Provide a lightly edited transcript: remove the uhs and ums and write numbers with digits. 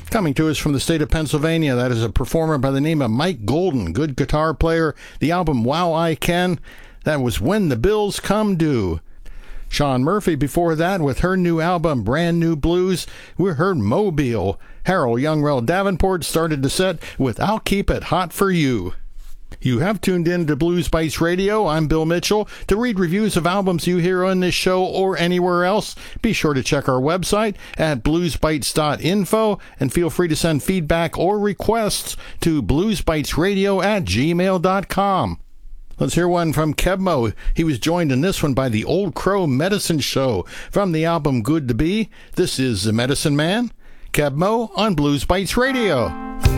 Coming to us from the state of Pennsylvania, that is a performer by the name of Mike Golden, good guitar player. The album Wow I Can, that was When the Bills Come Due. Sean Murphy before that with her new album Brand New Blues. We heard Mobile. Harold Youngrell Davenport started the set with I'll Keep It Hot for You. You have tuned in to Blues Bites Radio. I'm Bill Mitchell. To read reviews of albums you hear on this show or anywhere else, be sure to check our website at bluesbites.info and feel free to send feedback or requests to bluesbitesradio@gmail.com. Let's hear one from Kebmo. He was joined in this one by the Old Crow Medicine Show from the album Good to Be. This is The Medicine Man, Kebmo on Blues Bites Radio.